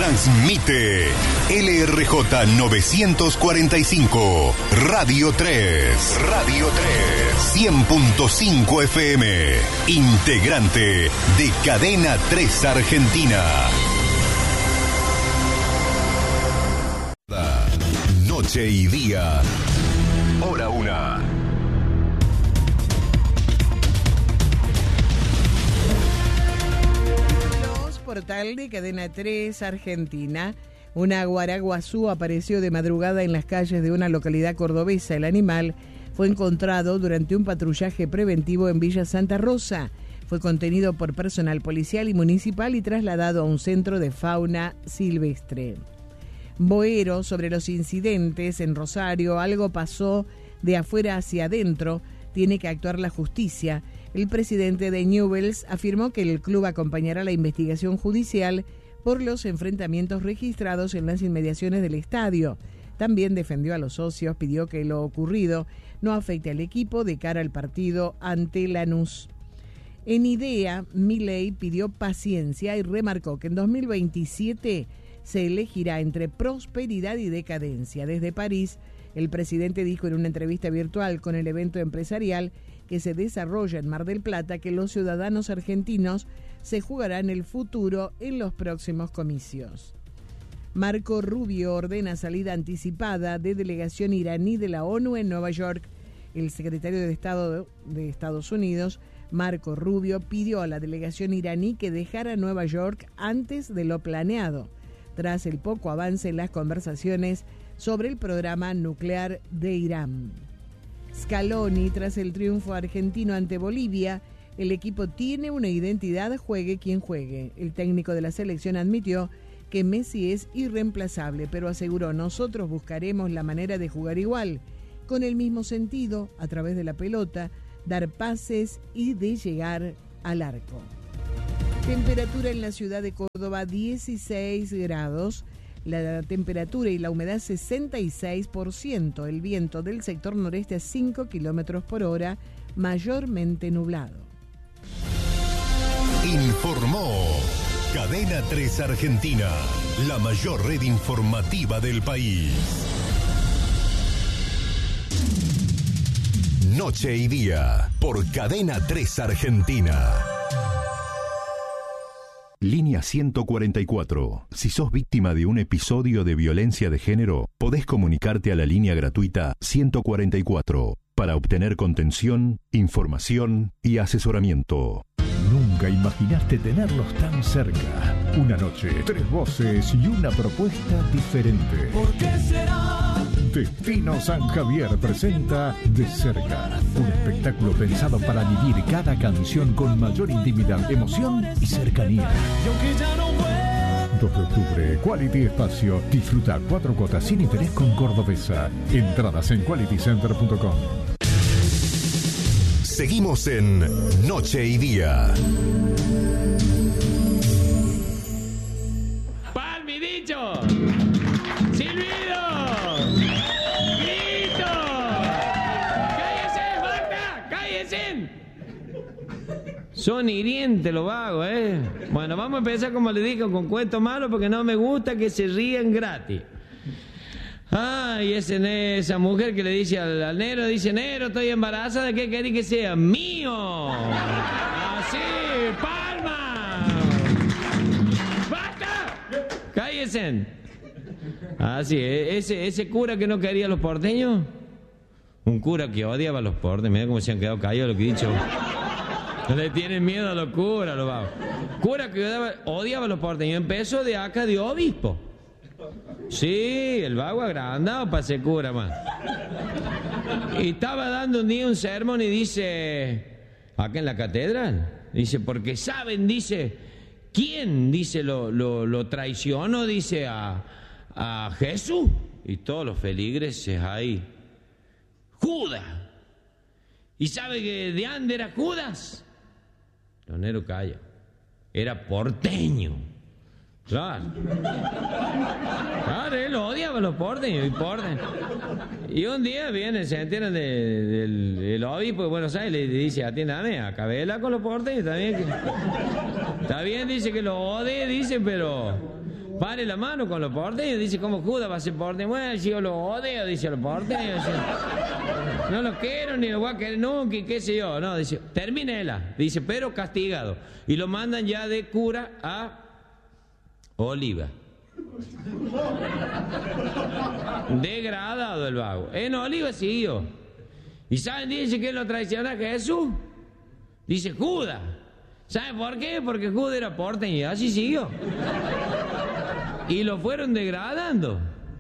Transmite LRJ 945, Radio 3. Radio 3. 100.5 FM. Integrante de Cadena 3 Argentina. Noche y día. Hora 1. Portal de Cadena 3 Argentina. Una guaraguazú apareció de madrugada en las calles de una localidad cordobesa. El animal fue encontrado durante un patrullaje preventivo en Villa Santa Rosa. Fue contenido por personal policial y municipal y trasladado a un centro de fauna silvestre. Boero sobre los incidentes en Rosario. Algo pasó de afuera hacia adentro. Tiene que actuar la justicia. El presidente de Newell's afirmó que el club acompañará la investigación judicial por los enfrentamientos registrados en las inmediaciones del estadio. También defendió a los socios, pidió que lo ocurrido no afecte al equipo de cara al partido ante Lanús. En IDEA, Milei pidió paciencia y remarcó que en 2027 se elegirá entre prosperidad y decadencia. Desde París, el presidente dijo en una entrevista virtual con el evento empresarial que se desarrolla en Mar del Plata que los ciudadanos argentinos se jugarán el futuro en los próximos comicios. Marco Rubio ordena salida anticipada de delegación iraní de la ONU en Nueva York. El secretario de Estado de Estados Unidos, Marco Rubio, pidió a la delegación iraní que dejara Nueva York antes de lo planeado, tras el poco avance en las conversaciones sobre el programa nuclear de Irán. Scaloni, tras el triunfo argentino ante Bolivia, el equipo tiene una identidad, juegue quien juegue. El técnico de la selección admitió que Messi es irreemplazable, pero aseguró: nosotros buscaremos la manera de jugar igual, con el mismo sentido, a través de la pelota, dar pases y de llegar al arco. Temperatura en la ciudad de Córdoba, 16 grados. La temperatura y la humedad 66%. El viento del sector noreste a 5 kilómetros por hora, mayormente nublado. Informó Cadena 3 Argentina, la mayor red informativa del país. Noche y día, por Cadena 3 Argentina. Línea 144. Si sos víctima de un episodio de violencia de género, podés comunicarte a la línea gratuita 144 para obtener contención, información y asesoramiento. Nunca imaginaste tenerlos tan cerca. Una noche, 3 voces y una propuesta diferente. ¿Por qué será? Destino San Javier presenta De Cerca, un espectáculo pensado para vivir cada canción con mayor intimidad, emoción y cercanía. 2 de octubre, Quality Espacio. Disfruta 4 cuotas sin interés con Cordobesa. Entradas en qualitycenter.com. Seguimos en Noche y Día. ¡Palmidillo! ¡Silbido! ¡Grito! ¡Cállese, basta! ¡Cállese! Son hirientes los vagos, ¿eh? Bueno, vamos a empezar, como le dije, con cuentos malos, porque no me gusta que se rían gratis. Ay, esa mujer que le dice al negro, dice: negro, estoy embarazada, ¿de qué querés que sea? ¡Mío! ¡Así! ¡Palma! ¡Basta! ¡Cállese! Así, ese cura que no quería a los porteños, un cura que odiaba a los porteños, mira cómo se han quedado callados lo que he dicho. No le tienen miedo a los curas, los vagos. Cura que odiaba a los porteños, empezó de acá de obispo. Sí, el vago agrandado para ser cura, man. Y estaba dando un día un sermón y dice, acá en la catedral, dice, porque saben, dice, ¿quién, dice, lo traicionó, dice, a Jesús? Y todos los feligreses ahí. Judas. ¿Y sabe que de dónde era Judas? Leonero calla. Era porteño. Claro. Claro, él odiaba a los porteños y un día viene, se entienden del obispo de Buenos Aires y le dice: atiéndame, acabela con los porteños, está bien, dice que lo odie, dice, pero pare la mano con los porteños. Dice, ¿cómo Judas va a ser porteño? Bueno, yo lo odio, dice, los porteños. Dice, no lo quiero ni lo voy a querer nunca y qué sé yo. No, dice, termínela. Dice, pero castigado. Y lo mandan ya de cura a Oliva. Degradado el vago. En Oliva siguió. ¿Y saben, dice, quién lo traiciona a Jesús? Dice, Judas. ¿Saben por qué? Porque Judas era porteño y así siguió. Y lo fueron degradando.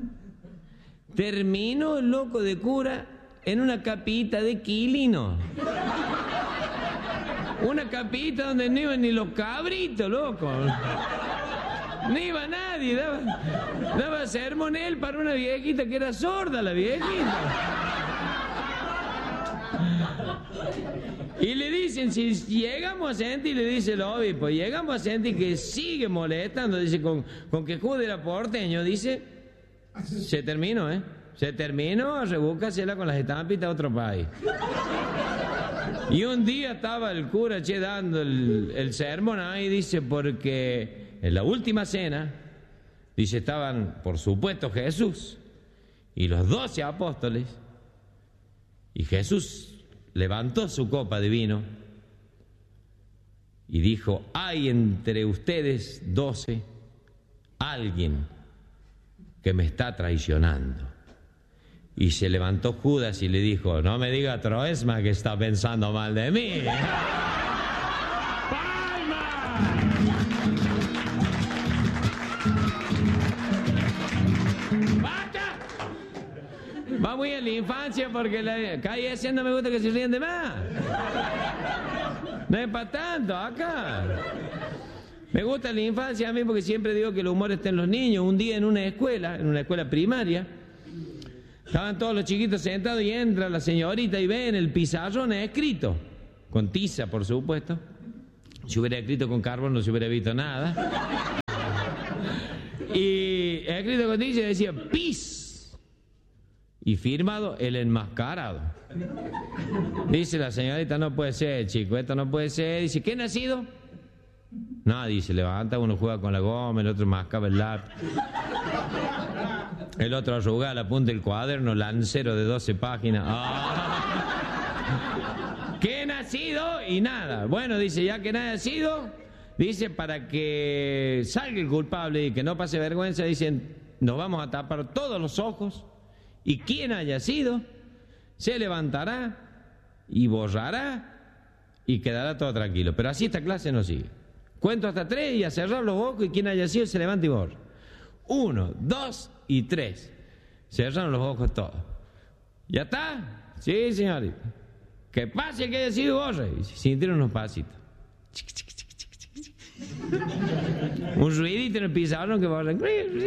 Terminó el loco de cura en una capita de Quilino. Una capita donde no iban ni los cabritos, loco. No iba nadie, daba sermón él para una viejita que era sorda, la viejita. Y le dicen, si llegamos a sentir, le dice el obispo, llegamos a sentir que sigue molestando, dice, con que Judas era porteño, dice, se terminó, se terminó, rebúscasela con las estampitas a otro país. Y un día estaba el cura, dando el sermón ahí, dice, porque en la última cena, dice, estaban, por supuesto, Jesús y los 12 apóstoles, y Jesús levantó su copa de vino y dijo, hay entre ustedes 12 alguien que me está traicionando. Y se levantó Judas y le dijo, no me diga Troesma que está pensando mal de mí. Va muy en la infancia porque la calle ese no me gusta que se ríen de más. No es para tanto acá. Me gusta la infancia a mí porque siempre digo que el humor está en los niños. Un día en una escuela primaria, estaban todos los chiquitos sentados y entra la señorita y ve en el pizarrón escrito, con tiza por supuesto. Si hubiera escrito con carbón no se hubiera visto nada. Y escrito con tiza decía pis. Y firmado el enmascarado. Dice la señorita, no puede ser, chico, esto no puede ser. Dice, ¿qué nacido? No, dice, levanta, uno juega con la goma, el otro mascaba el lápiz. El otro arrugaba la punta del cuaderno, lancero de 12 páginas. ¡Ah! ¿Qué nacido? Y nada. Bueno, dice, ya que nada ha sido, dice, para que salga el culpable y que no pase vergüenza, dicen, nos vamos a tapar todos los ojos. Y quien haya sido, se levantará y borrará y quedará todo tranquilo. Pero así esta clase no sigue. Cuento hasta 3 y a cerrar los ojos y quien haya sido se levanta y borra. 1, 2 y 3. Cerraron los ojos todos. ¿Ya está? Sí, señorita. Que pase el que haya sido y borre. Y se sintieron unos pasitos. Un ruidito en el pizarrón que borra.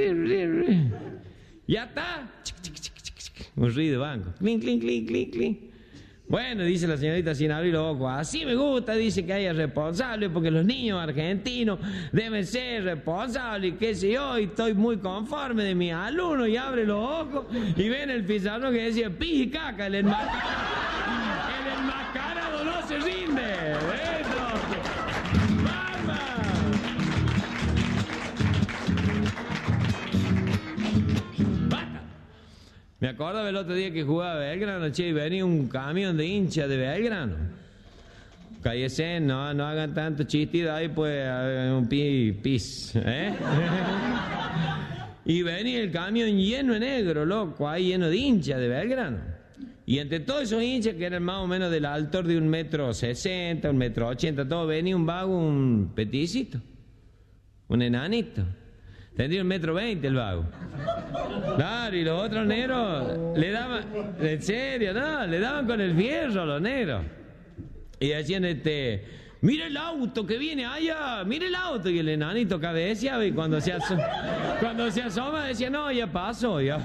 ¿Ya está? Un ruido de banco. Clink, clink, clink, clink, clink. Bueno, dice la señorita sin abrir los ojos, así me gusta, dice que haya responsables, porque los niños argentinos deben ser responsables, qué sé yo, y estoy muy conforme de mis alumnos, y abre los ojos y ven el pizarrón que decía pis y caca, el enmascarado no se rinde. Me acuerdo del otro día que jugaba Belgrano, y venía un camión de hinchas de Belgrano. Cállese, no hagan tanto chistido ahí, pues, un pis, Y venía el camión lleno de negro, loco, ahí lleno de hinchas de Belgrano. Y entre todos esos hinchas, que eran más o menos del altor de 1,60 m, 1,80 m, todo, venía un vago, un peticito, un enanito. Tendría 1,20 m el vago. Claro, y los otros negros le daban, en serio, no, le daban con el fierro a los negros. Y decían, mira el auto que viene allá, mira el auto. Y el enanito cabeceaba y cuando se asoma decía, no, ya pasó, ya.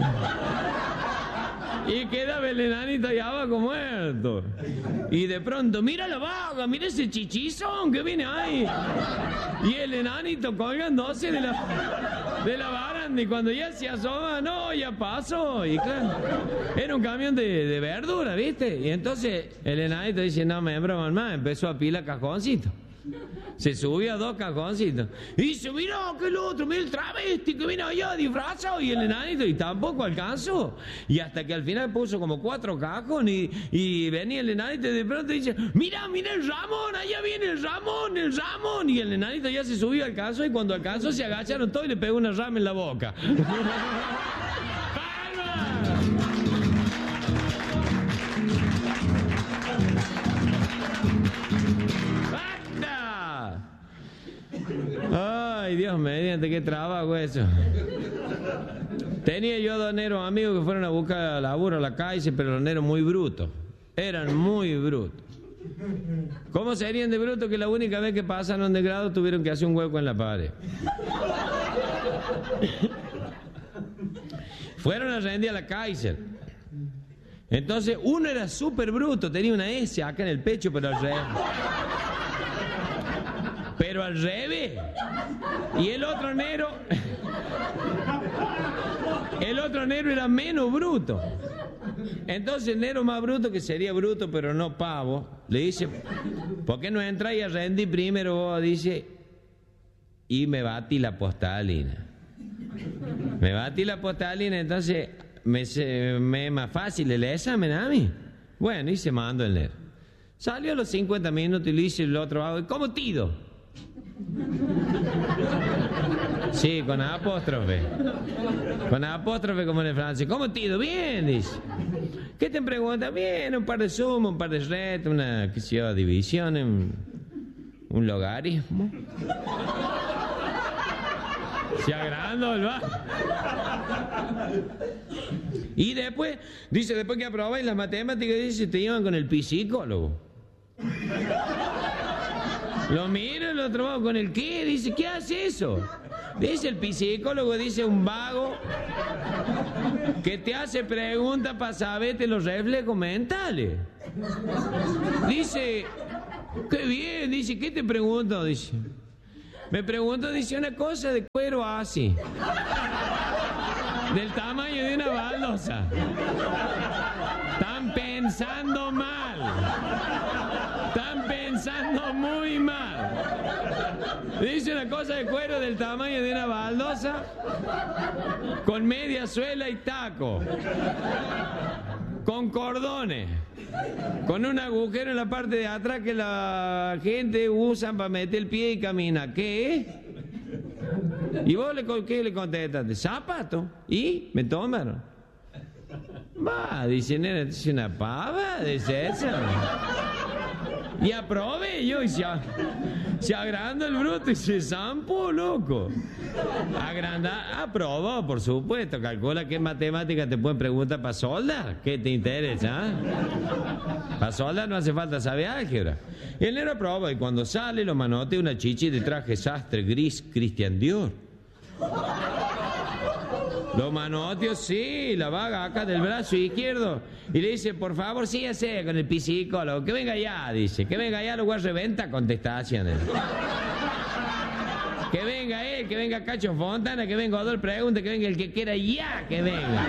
Y quedaba el enanito allá abajo muerto. Y de pronto, mira la vaga, mira ese chichizón que viene ahí. Y el enanito colgándose de la baranda. Y cuando ya se asoma, no, ya pasó. Y claro, era un camión de verdura, ¿viste? Y entonces el enanito dice, no me broman más. Empezó a pilar cajoncito. Se subió a 2 cajoncitos. Y dice, mira, que el otro, mira el travesti que viene allá disfrazado. Y el enanito, y tampoco alcanzó. Y hasta que al final puso como 4 cajones y venía el enanito y de pronto dice, mira, mira el Ramón, allá viene el Ramón, el Ramón. Y el enanito ya se subió al caso y cuando alcanzó se agacharon todos y le pegó una rama en la boca. Ay, Dios mediante, qué trabajo eso. Tenía yo 2 neros amigos que fueron a buscar laburo a la calle, pero los neros muy brutos. Eran muy brutos. ¿Cómo serían de brutos que la única vez que pasaron de grado tuvieron que hacer un hueco en la pared? Fueron a rendir a la Kaiser. Entonces, uno era súper bruto, tenía una S acá en el pecho, pero al revés. Pero al revés. Y el otro negro era menos bruto. Entonces el negro más bruto, que sería bruto pero no pavo, le dice, ¿por qué no entras y a rendir primero vos? Dice, y me batí la postalina. Me batí la postalina, entonces me es más fácil el examen a mí. Bueno, y se mandó el negro. Salió a los 50 minutos y le dice el otro, ¿cómo tido? Sí, con apóstrofe. Con apóstrofe como en el francés. ¿Cómo tido? Bien, dice. ¿Qué te pregunta? Bien, un par de sumas, un par de retos, una, qué sé yo, división, un logaritmo. Se agrandó el va. Y después, dice, después que aprobáis las matemáticas, dice, te iban con el psicólogo. Lo miro el otro lado, ¿con el qué? Dice, ¿qué hace eso? Dice el psicólogo, dice un vago que te hace preguntas para saberte los reflejos mentales. Dice, qué bien, dice, ¿qué te pregunto? Dice, me pregunto, dice, una cosa de cuero así, del tamaño de una baldosa. Están pensando mal. Están pensando muy mal. Dice una cosa de cuero del tamaño de una baldosa, con media suela y taco, con cordones, con un agujero en la parte de atrás que la gente usa para meter el pie y camina. ¿Qué? Y vos ¿qué le contestas? ¿De zapato? ¿Y? ¿Me tomaron? Va, dice, nena, es una pava, dice esa. Y aprobé yo, y se agranda el bruto y se zampó, loco. Aprobó, por supuesto. Calcula qué matemática te pueden preguntar para soldar. ¿Qué te interesa? Para soldar no hace falta saber álgebra. Y el negro aprobó, y cuando sale lo manotea una chichi de traje sastre gris Christian Dior. Lo manoteó, sí, la vaga acá del brazo izquierdo. Y le dice, por favor, sígase con el psicólogo. Que venga ya, dice. Que venga ya, lo voy a reventar contestaciones. Que venga él, que venga Cacho Fontana, que venga Odol Pregunta, que venga el que quiera ya, que venga.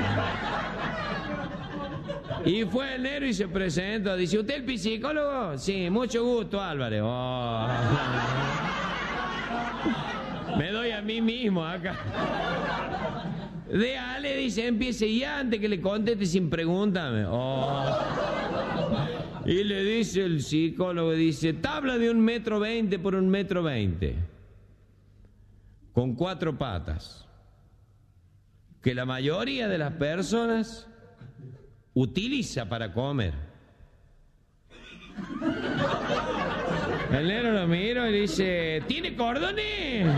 Y fue el negro y se presentó. Dice, ¿usted el psicólogo? Sí, mucho gusto, Álvarez. Oh. Me doy a mí mismo acá. Ale, dice, empiece ya antes que le conteste sin pregúntame. Oh. Y le dice el psicólogo, dice, tabla de 1,20 m por 1,20 m. Con 4 patas. Que la mayoría de las personas utiliza para comer. El negro lo miro y dice, ¿tiene cordones?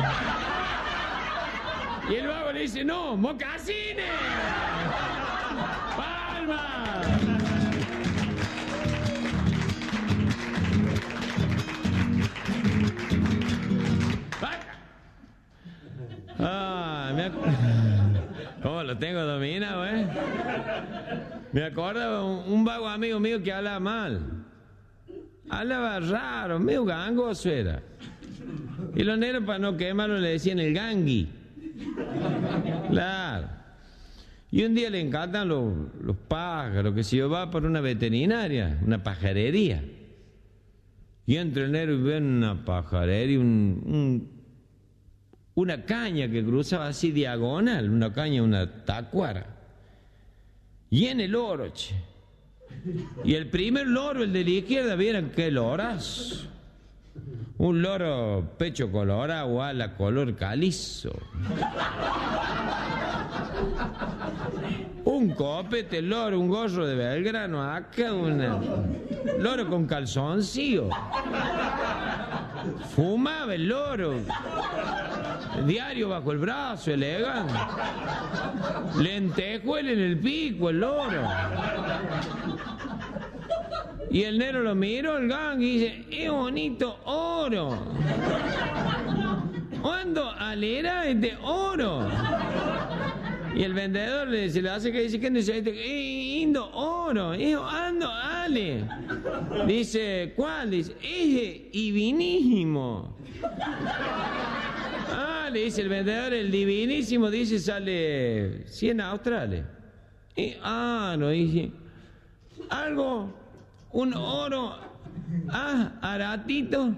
Y el vago le dice, no, mocasines. ¡Palma! ¿Cómo lo tengo dominado, Me acuerdo un vago amigo mío que hablaba mal. Hablaba raro, medio gangoso era. Y los negros, para no quemarlo, le decían el gangui. Claro. Y un día le encantan los pájaros, que si yo va por una veterinaria, una pajarería. Y entra el negro y ve una pajarería, una caña que cruzaba así diagonal, una caña, una tacuara. Y en el loro, che. Y el primer loro, el de la izquierda, vieron qué lorazo. Un loro pecho colorado, ala color calizo. Un copete, loro, un gorro de Belgrano, acá loro con calzoncillo. Fumaba el loro. Diario bajo el brazo, elegante. Lentejuela en el pico, el loro. Y el negro lo miró, el gang, y dice, ¡es bonito oro! ¿Cuándo alera este oro? Y el vendedor se le hace que dice, ¿qué necesita? Indo oro, ando, ale. Dice, ¿cuál? Dice, ese divinísimo. Ah, le dice el vendedor, el divinísimo, dice, sale 100 australes. No, dice, algo, un oro, aratito.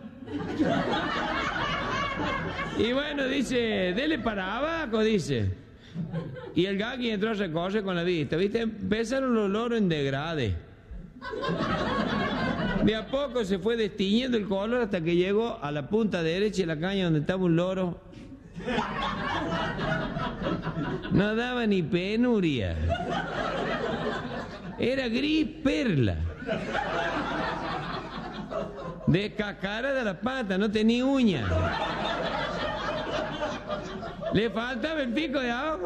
Y bueno, dice, dele para abajo, dice. Y el gagui entró a recorrer con la vista, ¿viste? Empezaron los loros en degrade. De a poco se fue destiñendo el color hasta que llegó a la punta derecha de la caña donde estaba un loro. No daba ni penuria. Era gris perla. Descascarada de la pata, no tenía uña. Le faltaba el pico de abajo.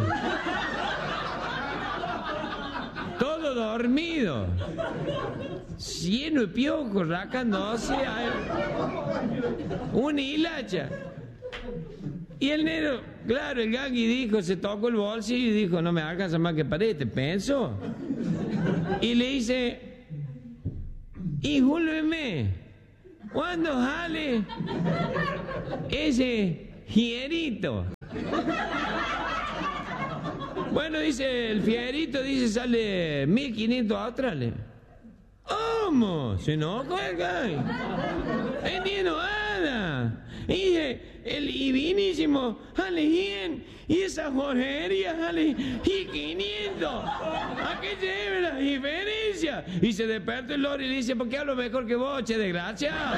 Todo dormido. Lleno de piojos, racándose. Una hilacha. Y el negro, claro, el gangui dijo, se tocó el bolsillo y dijo, no me alcanza más que para este, pensó. Y le dice, discúlpeme, ¿cuándo sale ese fierito? Bueno, dice, el fierito, dice, sale 1.500 australes. ¿Cómo? Se enojó el gay. Entiendo nada. Dice, el divinísimo sale 100 y esa joyería sale 500. ¿A qué se debe la diferencia? Y se desperta el loro y le dice, ¿por qué hablo mejor que vos, che, desgraciado?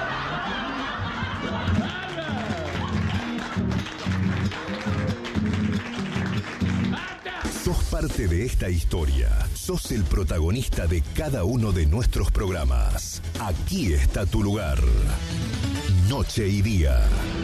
Sos parte de esta historia. Sos el protagonista de cada uno de nuestros programas. Aquí está tu lugar. Noche y Día.